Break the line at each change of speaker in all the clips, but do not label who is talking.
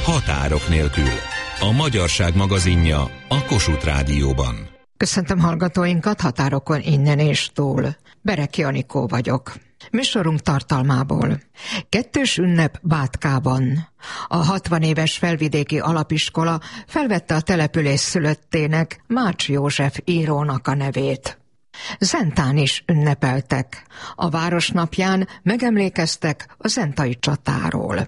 Határok nélkül. A Magyarság magazinja a Kossuth Rádióban.
Köszöntöm hallgatóinkat határokon innen és túl. Bereki Anikó vagyok. Műsorunk tartalmából. Kettős ünnep Bátkában. A 60 éves felvidéki alapiskola felvette a település szülöttének, Mács József írónak a nevét. Zentán is ünnepeltek. A városnapján megemlékeztek a zentai csatáról.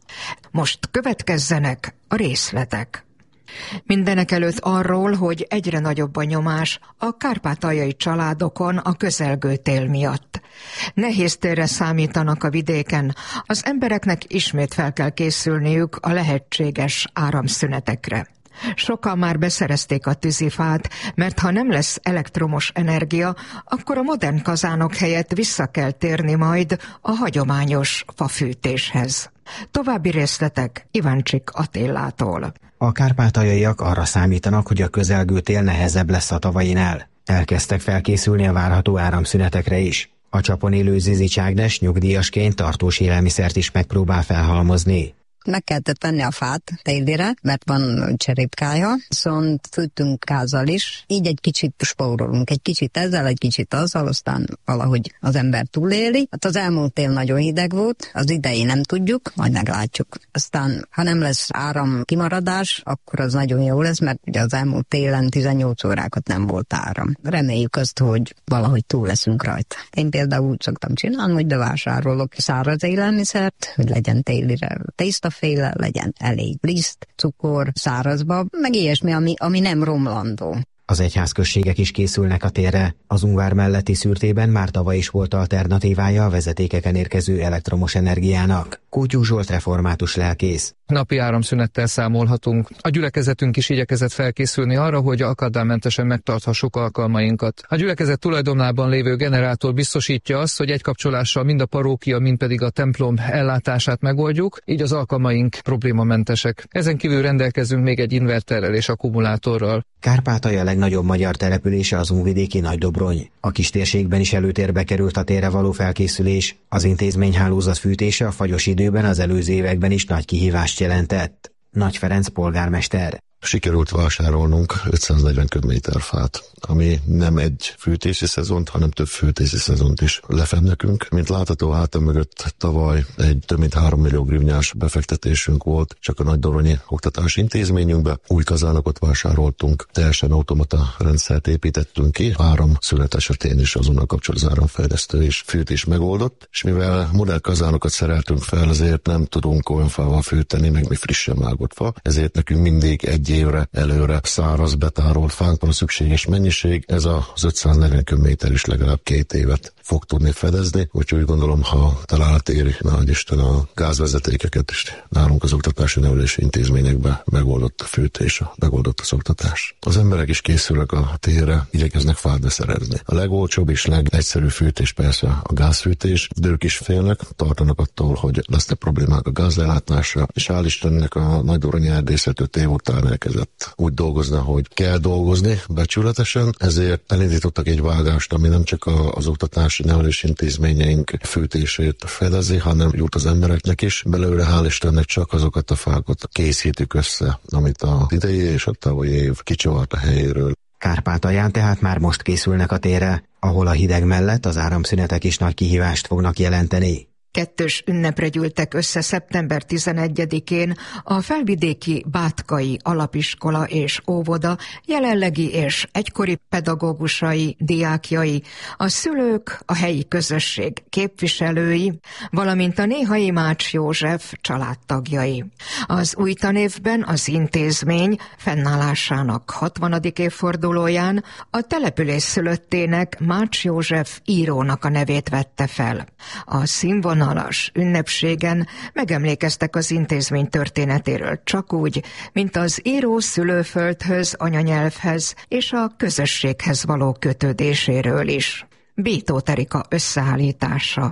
Most következzenek a részletek. Mindenekelőtt arról, hogy egyre nagyobb a nyomás a kárpátaljai családokon a közelgő tél miatt. Nehéz térre számítanak a vidéken, az embereknek ismét fel kell készülniük a lehetséges áramszünetekre. Sokan már beszerezték a tűzifát, mert ha nem lesz elektromos energia, akkor a modern kazánok helyett vissza kell térni majd a hagyományos fafűtéshez. További részletek Iváncsik Attillától.
A kárpátaljaiak arra számítanak, hogy a közelgő tél nehezebb lesz a tavainál. Elkezdtek felkészülni a várható áramszünetekre is. A Csapon élő Zizics Ágnes nyugdíjasként tartós élelmiszert is megpróbál felhalmozni.
Meg kellett venni a fát télire, mert van cserépkája, viszont fűtünk gázzal is, így egy kicsit spórolunk, egy kicsit ezzel, egy kicsit azzal, aztán valahogy az ember túléli. Hát az elmúlt tél nagyon hideg volt, az idei nem tudjuk, majd meglátjuk. Aztán, ha nem lesz áram kimaradás, akkor az nagyon jó lesz, mert ugye az elmúlt télen 18 órákat nem volt áram. Reméljük azt, hogy valahogy túl leszünk rajta. Én például úgy szoktam csinálni, hogy bevásárolok száraz élelmiszert, hogy legyen télire tésztaféle, legyen elég liszt, cukor, szárazba, meg ilyesmi, ami nem romlandó.
Az egyházközségek is készülnek a térre. Az Ungvár melletti Szürtében már tavaly is volt alternatívája a vezetékeken érkező elektromos energiának. Kótyú Zsolt református lelkész.
Napi áramszünettel számolhatunk. A gyülekezetünk is igyekezett felkészülni arra, hogy akadálymentesen megtarthassuk alkalmainkat. A gyülekezet tulajdonában lévő generátor biztosítja azt, hogy egy kapcsolással mind a parókia, mind pedig a templom ellátását megoldjuk, így az alkalmaink problémamentesek. Ezen kívül rendelkezünk még egy inverterrel és akkumulátorral.
Kárpátalja legnagyobb magyar települése az unvidéki Nagydobrony. A kistérségben is előtérbe került a térre való felkészülés. Az intézményhálózat fűtése a fagyos időben az előző években is nagy kihívást jelentett. Nagy Ferenc polgármester.
Sikerült vásárolnunk 540 köbméter fát, ami nem egy fűtési szezont, hanem több fűtési szezont is lefed nekünk. Mint látható, hátam mögött tavaly egy több mint 3 millió grivnyás befektetésünk volt, csak a Nagydobronyi Oktatási Intézményünkbe. Új kazánokat vásároltunk, teljesen automata rendszert építettünk ki, áramszünet esetén is azonnal kapcsol az áramfejlesztő és fűtés megoldott, és mivel modern kazánokat szereltünk fel, ezért nem tudunk olyan fával fűteni, meg mi frissen vágott fa, ezért nekünk mindig egy évre előre száraz betárolt fánk van a szükséges mennyiség, ez az 540 köbméter is legalább 2 évet fog tudni fedezni, úgyhogy úgy gondolom, ha találat éri, nagy Isten, a gázvezetékeket is nálunk az oktatási nevelési intézményekben megoldott a fűtés, megoldott az oktatás. Az emberek is készülnek a térre, igyekeznek fát beszerezni. A legolcsóbb és legegyszerűbb fűtés persze a gázfűtés, de ők is félnek, tartanak attól, hogy lesznek problémák a gázellátásra, és hál' Istennek a Nagydobronyi Erdészet 5 év után elkezdett úgy dolgozni, hogy kell dolgozni becsületesen, ezért elindítottak egy vágást, ami nem csak az oktatási nevelési intézményeink fűtését fedezi, hanem jut az embereknek is. Belőle hál' Istennek csak azokat a fákat készítjük össze, amit az idei és a tavalyi év kicsavart a helyéről.
Kárpátalján tehát már most készülnek a térre, ahol a hideg mellett az áramszünetek is nagy kihívást fognak jelenteni.
Kettős ünnepre gyűltek össze szeptember 11-én a felvidéki Bátkai Alapiskola és Óvoda jelenlegi és egykori pedagógusai, diákjai, a szülők, a helyi közösség képviselői, valamint a néhai Mács József családtagjai. Az új tanévben az intézmény fennállásának 60. évfordulóján a település szülöttének, Mács József írónak a nevét vette fel. A színvonalas ünnepségen megemlékeztek az intézmény történetéről, csak úgy, mint az író szülőföldhöz, anyanyelvhez és a közösséghez való kötődéséről is. Bító Terika összeállítása.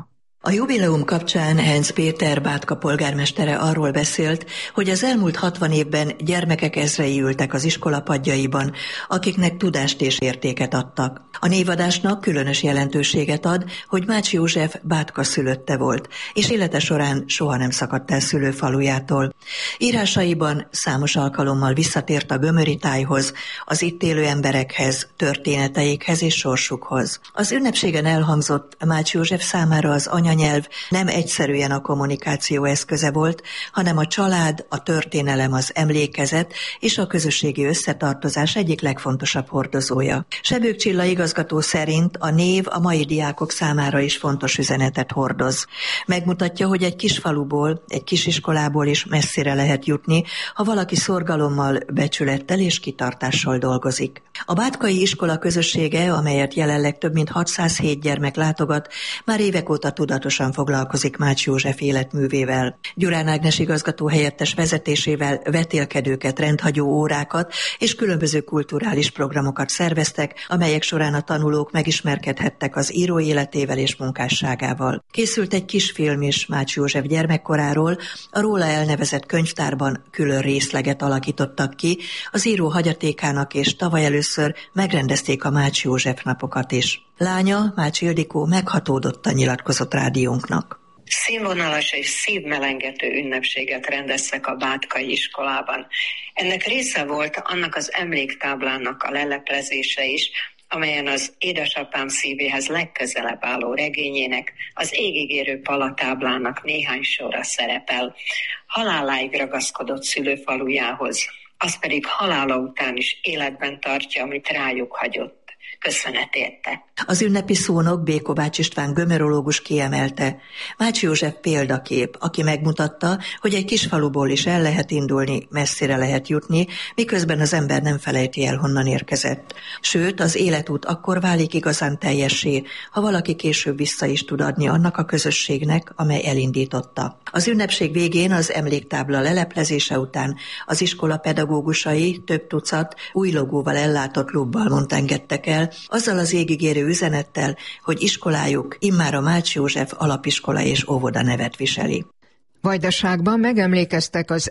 A jubileum kapcsán Heinz Péter Bátka polgármestere arról beszélt, hogy az elmúlt 60 évben gyermekek ezrei ültek az iskola padjaiban, akiknek tudást és értéket adtak. A névadásnak különös jelentőséget ad, hogy Mács József Bátka szülötte volt, és élete során soha nem szakadt el szülőfalujától. Írásaiban számos alkalommal visszatért a gömöri tájhoz, az itt élő emberekhez, történeteikhez és sorsukhoz. Az ünnepségen elhangzott, Mács József számára az anyanyelv nem egyszerűen a kommunikáció eszköze volt, hanem a család, a történelem, az emlékezet és a közösségi összetartozás egyik legfontosabb hordozója. Sebők Csilla igazgató szerint a név a mai diákok számára is fontos üzenetet hordoz. Megmutatja, hogy egy kis faluból, egy kisiskolából is messzire lehet jutni, ha valaki szorgalommal, becsülettel és kitartással dolgozik. A bátkai iskola közössége, amelyet jelenleg több mint 607 gyermek látogat, már évek óta tudatosan foglalkozik Mács József életművével. Gyurán Ágnes igazgató helyettes vezetésével vetélkedőket, rendhagyó órákat és különböző kulturális programokat szerveztek, amelyek során a tanulók megismerkedhettek az író életével és munkásságával. Készült egy kisfilm is Mács József gyermekkoráról, a róla elnevezett könyvtárban külön részleget alakítottak ki az író hagyatékának, és tavaly először megrendezték a Mács József napokat is. Lánya, Mács Ildikó meghatódottan nyilatkozott rádiónknak.
Színvonalas és szívmelengető ünnepséget rendeztek a bátkai iskolában. Ennek része volt annak az emléktáblának a leleplezése is, amelyen az édesapám szívéhez legközelebb álló regényének, az égigérő palatáblának néhány sora szerepel. Haláláig ragaszkodott szülőfalujához, az pedig halála után is életben tartja, amit rájuk hagyott. Köszönet érte.
Az ünnepi szónok B. Kovács István gömerológus kiemelte. Mács József példakép, aki megmutatta, hogy egy kis faluból is el lehet indulni, messzire lehet jutni, miközben az ember nem felejti el, honnan érkezett. Sőt, az életút akkor válik igazán teljessé, ha valaki később vissza is tud adni annak a közösségnek, amely elindította. Az ünnepség végén az emléktábla leleplezése után az iskola pedagógusai több tucat új logóval ellátott lubbalmont engedtek el, azzal az égigérő üzenettel, hogy iskolájuk immár a Mács József alapiskola és óvoda nevet viseli.
Vajdaságban megemlékeztek az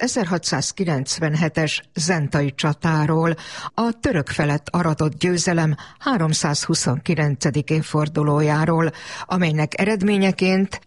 1697-es zentai csatáról, a török felett aratott győzelem 329. évfordulójáról, amelynek eredményeként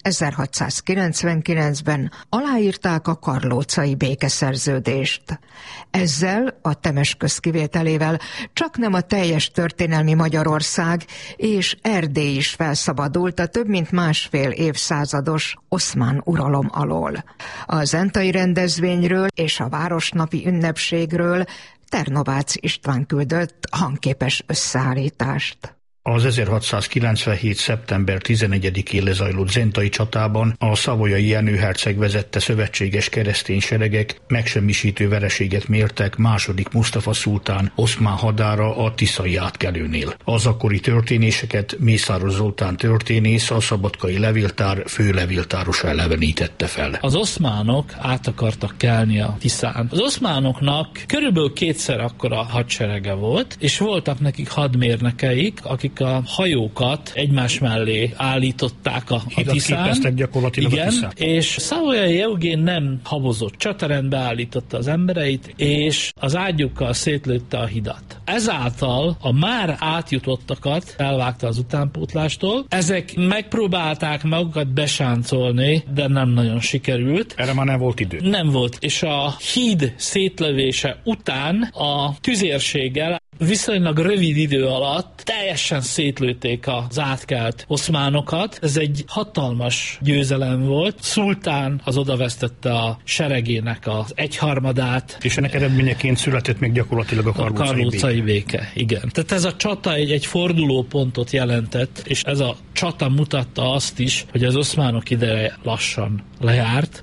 1699-ben aláírták a karlócai békeszerződést. Ezzel, a Temesköz kivételével csaknem a teljes történelmi Magyarország és Erdély is felszabadult a több mint másfél évszázados oszmán uralom alól. A zentai rendezvényről és a városnapi ünnepségről Ternovác István küldött hangképes összeállítást.
Az 1697. szeptember 11-én lezajlott zentai csatában a szavoyai Jenő herceg vezette szövetséges keresztény seregek megsemmisítő vereséget mértek második Musztafa szultán oszmán hadára a tiszai átkelőnél. Az akkori történéseket Mészáros Zoltán történész, a szabadkai levéltár főlevéltárosa elevenítette fel.
Az oszmánok át akartak kelni a Tiszán. Az oszmánoknak körülbelül kétszer akkora hadserege volt, és voltak nekik hadmérnekeik, akik a hajókat egymás mellé állították a Tiszán.
Gyakorlatilag
igen,
a Tiszán.
És Savoyai Eugén nem habozott, csatarendbe állította az embereit, és az ágyukkal szétlőtte a hidat. Ezáltal a már átjutottakat elvágta az utánpótlástól. Ezek megpróbálták magukat besáncolni, de nem nagyon sikerült.
Erre már nem volt idő.
Nem volt, és a híd szétlövése után a tüzérséggel viszonylag rövid idő alatt teljesen szétlőtték az átkelt oszmánokat. Ez egy hatalmas győzelem volt. Szultán az odavesztette a seregének az egyharmadát.
És ennek eredményeként született még gyakorlatilag a
karlócai béke. Igen. Tehát ez a csata egy fordulópontot jelentett, és ez a csata mutatta azt is, hogy az oszmánok ideje lassan lejárt.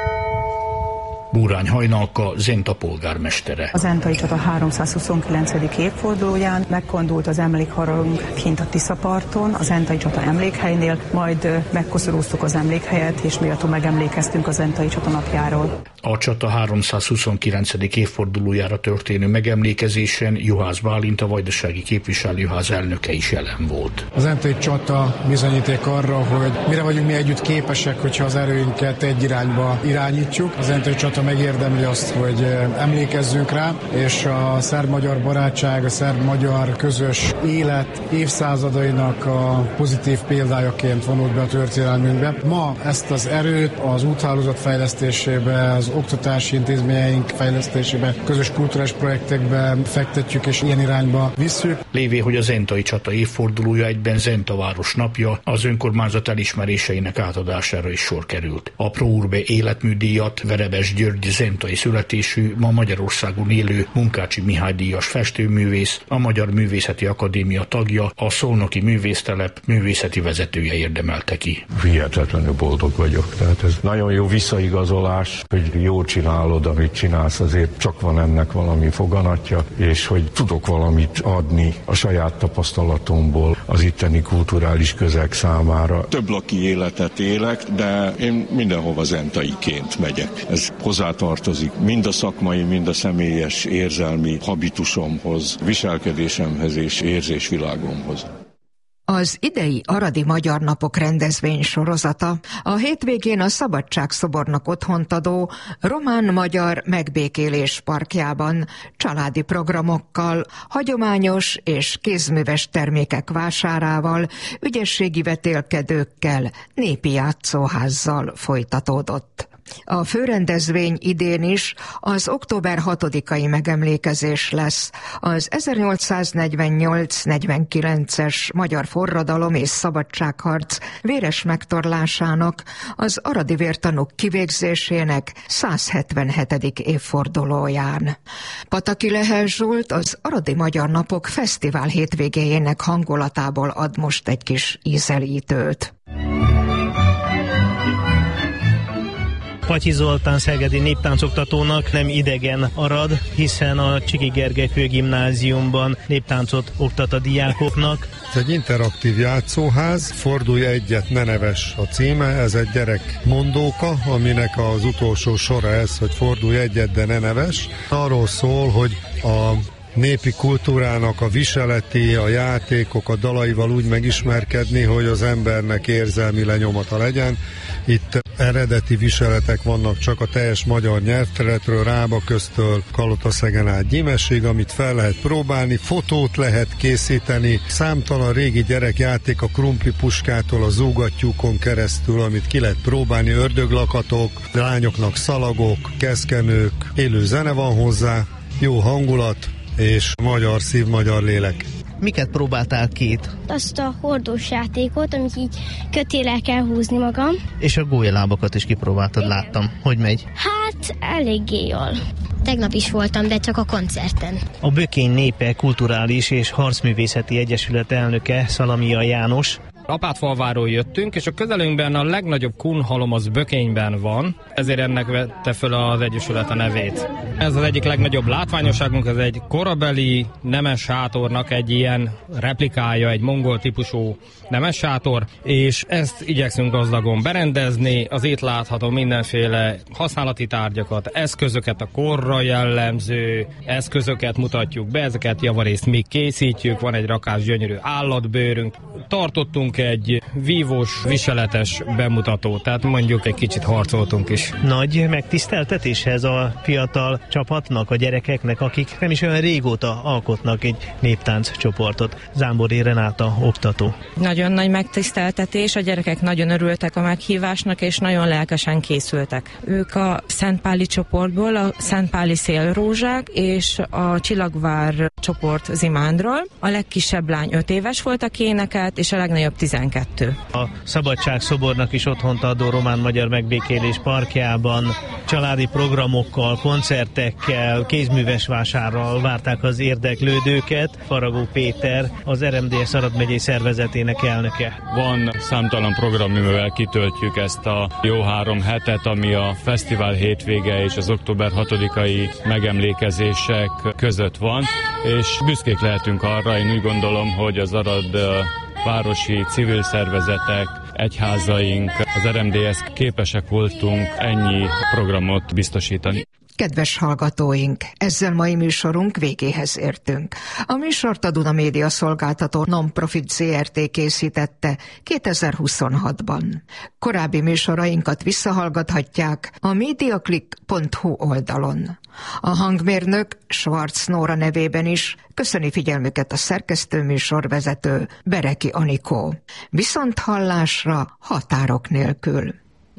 Búrány Hajnalka, Zenta polgármestere.
A zentai csata 329. évfordulóján megkondult az emlékharang kint a Tiszaparton, a zentai csata emlékhelynél, majd megkoszorúztuk az emlékhelyet, és méltó megemlékeztünk a zentai csata napjáról.
A csata 329. évfordulójára történő megemlékezésen Juhász Bálint, a vajdasági képviselőház elnöke is jelen volt.
Az zentai csata bizonyíték arra, hogy mire vagyunk mi együtt képesek, hogyha az erőinket egy irányba irányítjuk. A zentai csata megérdemli azt, hogy emlékezzünk rá, és a szerb-magyar barátság, a szerb-magyar közös élet évszázadainak a pozitív példájaként vonult be a történelmünkbe. Ma ezt az erőt az úthálózat fejlesztésébe, az oktatási intézményeink fejlesztésébe, közös kulturális projektekbe fektetjük és ilyen irányba visszük.
Lévén, hogy a zentai csata évfordulója egyben Zenta város napja, az önkormányzat elismeréseinek átadására is sor került. A Pro Urbe életműdíjat Verebes György zentai születésű, ma Magyarországon élő Munkácsi Mihály díjas festőművész, a Magyar Művészeti Akadémia tagja, a Szolnoki Művésztelep művészeti vezetője érdemelte ki.
Hihetetlenül boldog vagyok. Tehát ez nagyon jó visszaigazolás, hogy jól csinálod, amit csinálsz, azért csak van ennek valami foganatja, és hogy tudok valamit adni a saját tapasztalatomból az itteni kulturális közeg számára.
Több laki életet élek, de én mindenhova zentaiként megyek. Ez hozzátartozik mind a szakmai, mind a személyes érzelmi habitusomhoz, viselkedésemhez és érzésvilágomhoz.
Az idei Aradi Magyar Napok rendezvény sorozata a hétvégén a Szabadságszobornak otthont adó Román-Magyar Megbékélés Parkjában családi programokkal, hagyományos és kézműves termékek vásárával, ügyességi vetélkedőkkel, népi játszóházzal folytatódott. A főrendezvény idén is az október 6-ai megemlékezés lesz az 1848-49-es magyar forradalom és szabadságharc véres megtorlásának, az aradi vértanúk kivégzésének 177. évfordulóján. Pataki Lehel Zsolt az Aradi Magyar Napok fesztivál hétvégéjének hangulatából ad most egy kis ízelítőt.
Patyi Zoltán szegedi néptáncoktatónak nem idegen Arad, hiszen a Csiki Gergely Főgimnáziumban néptáncot oktat a diákoknak.
Ez egy interaktív játszóház, Fordulj egyet, ne neves a címe, ez egy gyerekmondóka, aminek az utolsó sora ez, hogy fordulj egyet, de ne neves. Arról szól, hogy a népi kultúrának a viseleti, a játékok, a dalaival úgy megismerkedni, hogy az embernek érzelmi lenyomata legyen. Itt eredeti viseletek vannak csak a teljes magyar nyelvterületről, Rábaköztől Kalotaszegen át Gyimesig, amit fel lehet próbálni, fotót lehet készíteni, számtalan régi gyerekjáték a krumpli puskától a zúgattyúkon keresztül, amit ki lehet próbálni, ördöglakatok, lányoknak szalagok, keszkenők, élő zene van hozzá, jó hangulat, és magyar szív, magyar lélek.
Miket próbáltál ki?
Azt a hordós játékot, amit így kötéllel kell húzni magam.
És a gólyalábakat is kipróbáltad, láttam. Hogy megy?
Hát, eléggé jól. Tegnap is voltam, de csak a koncerten.
A Bökény Népe Kulturális és Harcművészeti Egyesület elnöke Szalamia János.
Apátfalváról jöttünk, és a közelünkben a legnagyobb kunhalom az Bökényben van, ezért ennek vette föl az egyesület a nevét. Ez az egyik legnagyobb látványosságunk, ez egy korabeli nemes sátornak egy ilyen replikája, egy mongol típusú nemes sátor, és ezt igyekszünk gazdagon berendezni, az itt látható mindenféle használati tárgyakat, eszközöket, a korra jellemző eszközöket mutatjuk be, ezeket javarészt mi készítjük, van egy rakás gyönyörű állatbőrünk, tartottunk egy vívós, viseletes bemutató, tehát mondjuk egy kicsit harcoltunk is.
Nagy megtiszteltetéshez a fiatal csapatnak, a gyerekeknek, akik nem is olyan régóta alkotnak egy néptánc csoportot. Zámbori Renáta oktató.
Nagyon nagy megtiszteltetés, a gyerekek nagyon örültek a meghívásnak, és nagyon lelkesen készültek. Ők a Szentpáli csoportból, a Szentpáli Szélrózsák és a Csillagvár csoport Zimándról. A legkisebb lány 5 éves volt, aki énekelt, és a legnagyobb 12.
A Szabadságszobornak is otthont adó Román-Magyar Megbékélés Parkjában családi programokkal, koncertekkel, kézműves vásárral várták az érdeklődőket. Faragó Péter, az RMDS Arad megyei szervezetének elnöke.
Van számtalan program, mivel kitöltjük ezt a jó 3 hetet, ami a fesztivál hétvége és az október 6-ai megemlékezések között van, és büszkék lehetünk arra, én úgy gondolom, hogy az Arad városi civil szervezetek, egyházaink, az RMDS képesek voltunk ennyi programot biztosítani.
Kedves hallgatóink, ezzel mai műsorunk végéhez értünk. A műsort a Duna Média Szolgáltató Non-Profit Zrt. Készítette 2026-ban. Korábbi műsorainkat visszahallgathatják a mediaclick.hu oldalon. A hangmérnök Schwarz Nóra nevében is köszöni figyelmüket a szerkesztő műsorvezető Bereki Anikó. Viszonthallásra határok nélkül.